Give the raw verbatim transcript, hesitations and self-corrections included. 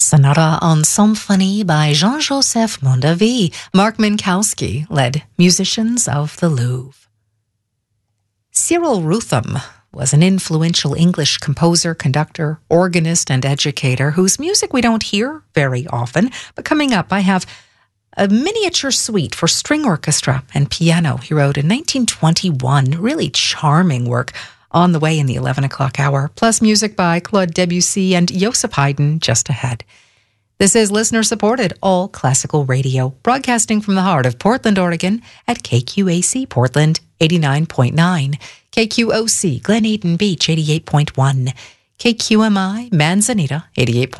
Sonata en Symphonie by Jean-Joseph Mondavi. Mark Minkowski led Musicians of the Louvre. Cyril Rutham was an influential English composer, conductor, organist, and educator whose music we don't hear very often. But coming up, I have a miniature suite for string orchestra and piano he wrote in nineteen twenty-one. Really charming work on the way in the eleven o'clock hour, plus music by Claude Debussy and Joseph Haydn just ahead. This is listener-supported all classical radio, broadcasting from the heart of Portland, Oregon at K Q A C Portland eighty-nine point nine, K Q O C Glen Eden Beach eighty-eight point one, K Q M I Manzanita eighty-eight point one.